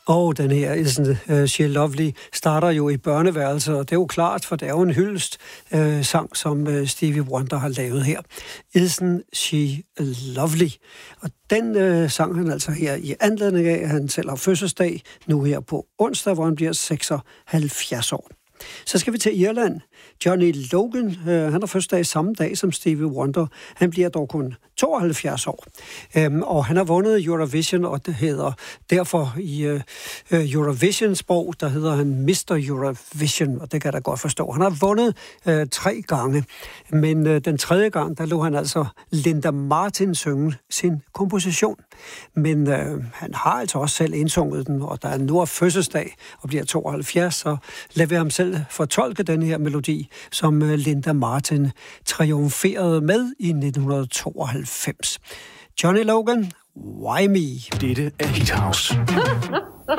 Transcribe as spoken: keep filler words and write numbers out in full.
Og den her Isn't uh, She Lovely starter jo i børneværelset, og det er jo klart, for det er jo en hyldest uh, sang, som uh, Stevie Wonder har lavet her. Isn't She Lovely? Og den uh, sang han altså her i anledning af, at han selv har fødselsdag nu her på onsdag, hvor han bliver seksoghalvfjerds år. Så skal vi til Irland. Johnny Logan, øh, han har fødselsdag samme dag som Stevie Wonder. Han bliver dog kun tooghalvfjerds år. Øhm, og han har vundet Eurovision, og det hedder derfor i øh, Eurovision-sprog, der hedder han mister Eurovision, og det kan jeg da godt forstå. Han har vundet øh, tre gange, men øh, den tredje gang, der lå han altså Linda Martin synge sin komposition. Men øh, han har altså også selv indsunget den, og der er nu fødselsdag og bliver tooghalvfjerds, så lad vi ham selv fortolke den her melodi, som Linda Martin triumferede med i nitten tooghalvfems. Johnny Logan, Why Me? Dette er Hit House.